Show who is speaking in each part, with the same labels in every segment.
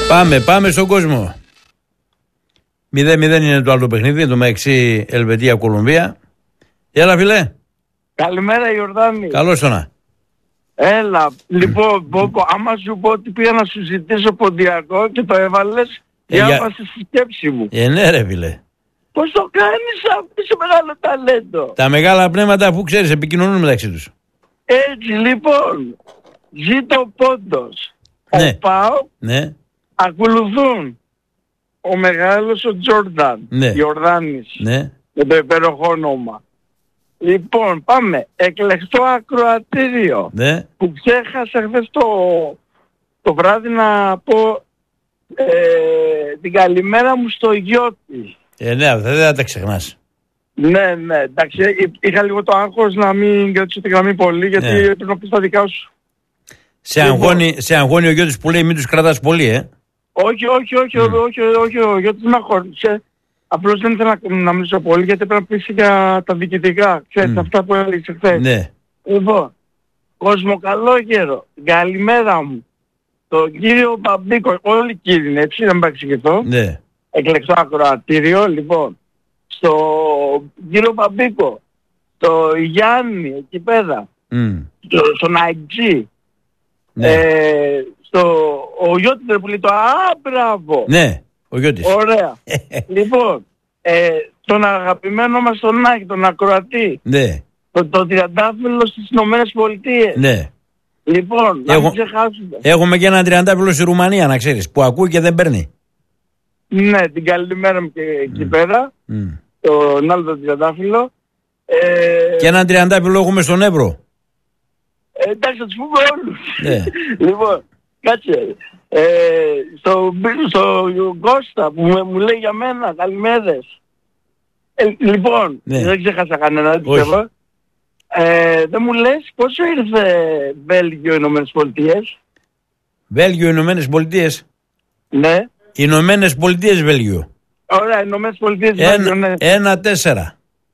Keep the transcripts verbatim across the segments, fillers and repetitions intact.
Speaker 1: Πάμε, πάμε στον κόσμο. μηδέν μηδέν είναι το άλλο παιχνίδι, το μεταξύ Ελβετία-Κολομβία. Έλα, φιλέ.
Speaker 2: Καλημέρα, Ιορδάνη.
Speaker 1: Καλώς το να.
Speaker 2: Έλα, λοιπόν, Μπόκο, άμα σου πω ότι πήγα να σου ζητήσω ποντιακό και το έβαλες,
Speaker 1: Ε,
Speaker 2: διάβασε στη σκέψη μου.
Speaker 1: Ε, ναι, ρε, φιλέ.
Speaker 2: Πώς το κάνεις αυτό, είσαι μεγάλο ταλέντο.
Speaker 1: Τα μεγάλα πνεύματα που ξέρεις επικοινωνούν μεταξύ τους.
Speaker 2: Έτσι, λοιπόν, ζήτω πόντος.
Speaker 1: Ναι.
Speaker 2: Ο ΠΑΟΚ
Speaker 1: Ναι,
Speaker 2: ακολουθούν ο μεγάλος ο Τζόρνταν,
Speaker 1: Ναι.
Speaker 2: Ιορδάνης,
Speaker 1: ναι.
Speaker 2: με το υπέροχο όνομα. Λοιπόν, πάμε. Εκλεκτό ακροατήριο.
Speaker 1: Ναι.
Speaker 2: Που ξέχασα χθες το, το βράδυ να πω ε, την καλημέρα μου στο Γιώτη.
Speaker 1: Ε, ναι, αυτά δεν θα τα ξεχνάς.
Speaker 2: Ναι, ναι, εντάξει, εί- είχα λίγο το άγχος να μην κρατήσω τη γραμμή πολύ, γιατί
Speaker 1: Ναι.
Speaker 2: πρέπει να πεις τα δικά σου.
Speaker 1: Σε
Speaker 2: Λοιπόν.
Speaker 1: αγώνει, σε αγώνει ο Γιώτης που λέει μην τους κρατάς πολύ, ε.
Speaker 2: Όχι, όχι, όχι, όχι, όχι, όχι, όχι, γιατί με αχώρησε. Απλώς δεν ήθελα να, να μιλήσω πολύ, γιατί πρέπει να πεις για τα διοικητικά, ξέρεις,
Speaker 1: Μμ.
Speaker 2: αυτά που έλεγες χθες.
Speaker 1: Ναι.
Speaker 2: Λοιπόν, κόσμο καλό καιρό, καλημέρα μου. Τον κύριο Μπαμπίκο, όλοι οι κύριοι είναι έτσι, να μην παρεξηγηθώ.
Speaker 1: Ναι.
Speaker 2: Εκλεκτό ακροατήριο, λοιπόν, στο κύριο Μπαμπίκο, το Γιάννη, εκεί πέρα,
Speaker 1: Μμ.
Speaker 2: στο, στον Αιτζή,
Speaker 1: Ναι.
Speaker 2: ε, στο, ο Γιώτη που λέει το «Α, μπράβο».
Speaker 1: Ναι, ο Γιώτης.
Speaker 2: Ωραία. Λοιπόν, ε, τον αγαπημένο μας τον Άκη, τον ακροατή,
Speaker 1: Ναι,
Speaker 2: το, το τριαντάφυλλο στις Ηνωμένες Πολιτείες.
Speaker 1: ναι.
Speaker 2: Λοιπόν, να
Speaker 1: Έχω-
Speaker 2: μην ξεχάσουμε.
Speaker 1: Έχουμε και έναν τριαντάφυλλο στη Ρουμανία, να ξέρεις, που ακούει και δεν παίρνει.
Speaker 2: Ναι, την καλημέρα μου και εκεί πέρα,
Speaker 1: Μμ.
Speaker 2: τον άλλο τον τριαντάφυλλο. Ε,
Speaker 1: Και έναν τριαντάφυλλο έχουμε στον Εύρο.
Speaker 2: ε, εντάξει, θα τους πούμε όλους.
Speaker 1: Ναι.
Speaker 2: Λοιπόν, κάτσε. Ε, στο, στο Κώστα που με- μου λέει για μένα, καλημέρες. Ε, λοιπόν,
Speaker 1: Ναι.
Speaker 2: δεν ξέχασα κανένα, δεν
Speaker 1: Όχι.
Speaker 2: πιστεύω. Ε, δεν μου λες πόσο ήρθε Βέλγιο, Ηνωμένες Πολιτείες.
Speaker 1: Βέλγιο, Ηνωμένες Πολιτείες.
Speaker 2: Ναι.
Speaker 1: Ηνωμένες Πολιτείες, Βέλγιο.
Speaker 2: Ωραία, Ηνωμένες Πολιτείες, Βέλγιο, ναι.
Speaker 1: Ένα, ένα τέσσερα.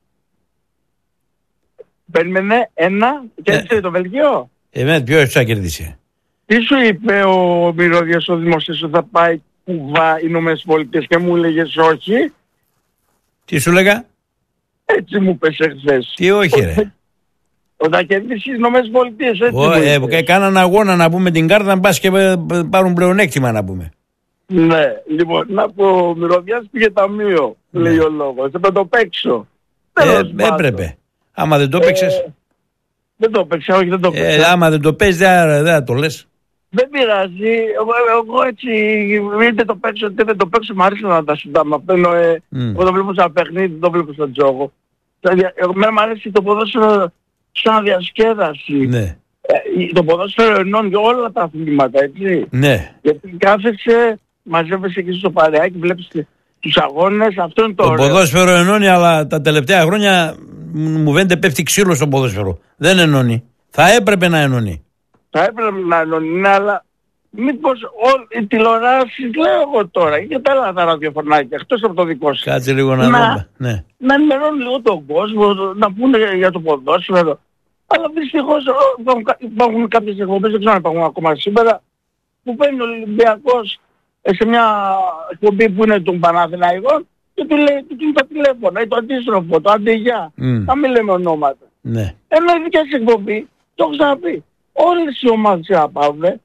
Speaker 2: Περίμενε, ένα, και
Speaker 1: Ε.
Speaker 2: έτσι το Βέλγιο.
Speaker 1: Εμένα ποιος θα κερδίσει.
Speaker 2: Τι σου είπε ο Μυρωδιάς ο δημοσίος ότι θα πάει Κουβά, Ηνωμένες Πολιτείες και μου έλεγες όχι.
Speaker 1: Τι σου λέγα.
Speaker 2: Έτσι μου πέσε χθες.
Speaker 1: Τι όχι, ρε.
Speaker 2: Όταν θα κερδίσει οι Ηνωμένες Πολιτείες, έτσι
Speaker 1: Ω,
Speaker 2: μου
Speaker 1: ε,
Speaker 2: είπες.
Speaker 1: ε, κάναν αγώνα να πούμε την κάρτα, να πας και ε, ε, πάρουν πλεονέκτημα να πούμε.
Speaker 2: Ναι, λοιπόν, να πω, ο Μυρωδιάς πήγε ταμείο, λέει ο λόγος. Θα το παίξω.
Speaker 1: Ε,
Speaker 2: Τέλος πάντων.
Speaker 1: έπρεπε. Άμα δεν το παίξες.
Speaker 2: Ε, δεν το παίξα, όχι, δεν το παίξα.
Speaker 1: Ε, άμα δεν το παίζεις δεν δεν θα το λες.
Speaker 2: Δεν πειράζει. Εγώ, εγώ έτσι, είτε το παίξω είτε δεν το παίξω, μου αρέσει να τα συντάμε. Παίρνω, ε,
Speaker 1: Μμ.
Speaker 2: εγώ το βλέπω σαν παιχνίδι, δεν το βλέπω σαν τζόγο. Εμένα μου αρέσει το ποδόσφαιρο σαν διασκέδαση.
Speaker 1: Ναι,
Speaker 2: Ε, το ποδόσφαιρο ενώνει όλα τα αθλήματα, έτσι.
Speaker 1: ναι.
Speaker 2: Γιατί κάθεσαι, μαζεύεσαι εκεί στο παρεάκι, βλέπεις τους αγώνες, αυτό είναι το
Speaker 1: Το
Speaker 2: ωραίο.
Speaker 1: ποδόσφαιρο ενώνει, αλλά τα τελευταία χρόνια μου φαίνεται πέφτει ξύλο στο ποδόσφαιρο. Δεν ενώνει. Θα έπρεπε να ενώνει.
Speaker 2: Θα έπρεπε να ενώνει, ναι, αλλά μήπως ό, οι τηλεοράσεις, λέω εγώ τώρα, και τα άλλα τα ραδιοφωνάκια, εκτός από το δικό σου,
Speaker 1: Κάτσε λίγο να
Speaker 2: Να.
Speaker 1: δούμε. Ναι.
Speaker 2: να ενημερώνουν λίγο τον κόσμο, να πούνε για το ποδόσφαιρο. Αλλά δυστυχώς ο, υπάρχουν, κα- υπάρχουν κάποιες εκπομπές, δεν ξέρω αν υπάρχουν ακόμα σήμερα, που παίρνει ο Ολυμπιακός ε, σε μια εκπομπή που είναι των Παναθηναϊκών και του λέει, του δίνει τα τηλέφωνα ή το αντίστροφο, το αντιγιά.
Speaker 1: Μμ.
Speaker 2: Να μην λέμε ονόματα.
Speaker 1: Ναι.
Speaker 2: Ενώ η δική σας εκπομπή, το έχω ξαναπεί, όλες οι ομάδες απάβε,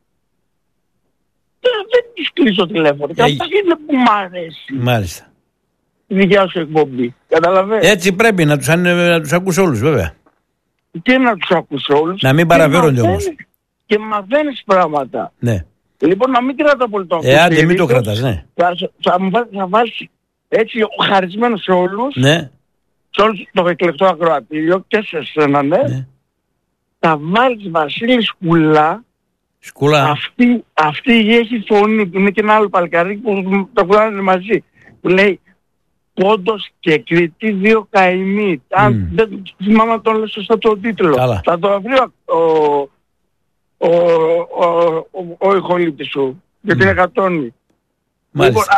Speaker 2: δεν, δεν τις κλείσω τηλέφωνο. Και
Speaker 1: Ε,
Speaker 2: αυτά είναι που μ' αρέσει
Speaker 1: Μάλιστα.
Speaker 2: η δικιά σου εκπομπή. Καταλαβαίνεις.
Speaker 1: Έτσι πρέπει να τους, να τους ακούς όλους βέβαια.
Speaker 2: Και να τους ακούς όλους.
Speaker 1: Να μην
Speaker 2: και
Speaker 1: παραβαίνονται
Speaker 2: μαθαίνεις-
Speaker 1: όμως.
Speaker 2: Και μαθαίνεις πράγματα.
Speaker 1: Ναι.
Speaker 2: Λοιπόν, να μην κρατά πολύ το
Speaker 1: Ε, άντε
Speaker 2: ακουστήρι
Speaker 1: μην το
Speaker 2: του.
Speaker 1: κρατάς, ναι.
Speaker 2: Θα, θα, μου βάζει- θα βάζει έτσι ο χαρισμένος σε όλους,
Speaker 1: Ναι.
Speaker 2: σε όλους το εκλεκτό ακροατήριο και σε σένα, ναι.
Speaker 1: Ναι.
Speaker 2: Θα βάλεις Βασίλη Σκουλά,
Speaker 1: Σκούλα.
Speaker 2: αυτή, αυτή έχει φωνή, είναι και ένα άλλο παλικάρι που το βγάλανε μαζί, που λέει Πόντος και Κρήτη δύο καημοί. Αν
Speaker 1: Μμ.
Speaker 2: δεν θυμάμαι να το λέω σωστά το τίτλο.
Speaker 1: Καλά.
Speaker 2: Θα το βρει ο, ο, ο, ο, ο, ο ηχολήπτης σου, γιατί
Speaker 1: Μμ.
Speaker 2: είναι εκατόνι.
Speaker 1: Μάλιστα.
Speaker 2: Λοιπόν,